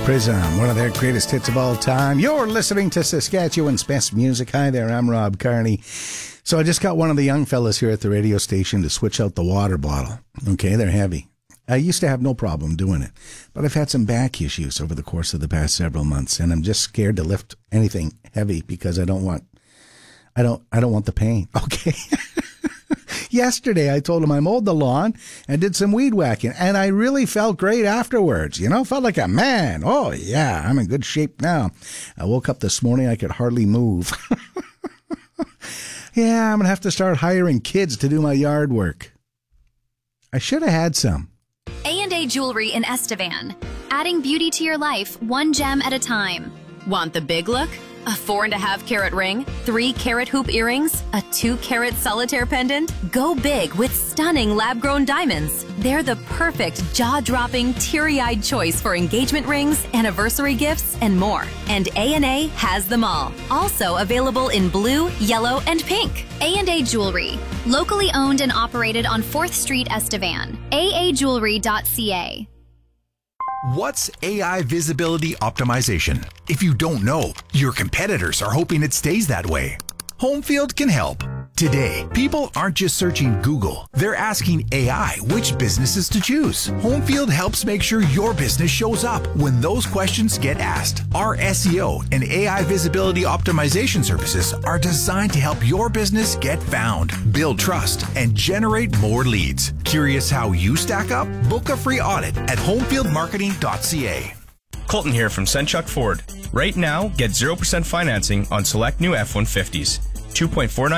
Prism, one of their greatest hits of all time. You're listening to Saskatchewan's best music. Hi there, I'm Rob Carney. So I just got one of the young fellas here at the radio station to switch out the water bottle. Okay, they're heavy. I used to have no problem doing it, but I've had some back issues over the course of the past several months, and I'm just scared to lift anything heavy because I don't want the pain. Okay. Yesterday, I told him I mowed the lawn and did some weed whacking, and I really felt great afterwards. You know, felt like a man. Oh, yeah, I'm in good shape now. I woke up this morning, I could hardly move. Yeah, I'm going to have to start hiring kids to do my yard work. I should have had some. A&A Jewelry in Estevan. Adding beauty to your life, one gem at a time. Want the big look? A 4.5-carat ring, 3-carat hoop earrings, a 2-carat solitaire pendant? Go big with stunning lab-grown diamonds. They're the perfect jaw-dropping, teary-eyed choice for engagement rings, anniversary gifts, and more. And A&A has them all. Also available in blue, yellow, and pink. A&A Jewelry. Locally owned and operated on 4th Street, Estevan. aajewelry.ca. What's AI visibility optimization? If you don't know, your competitors are hoping it stays that way. Homefield can help. Today, people aren't just searching Google. They're asking AI which businesses to choose. Homefield helps make sure your business shows up when those questions get asked. Our SEO and AI visibility optimization services are designed to help your business get found, build trust, and generate more leads. Curious how you stack up? Book a free audit at homefieldmarketing.ca. Colton here from Senchuk Ford. Right now, get 0% financing on select new F-150s. 2.49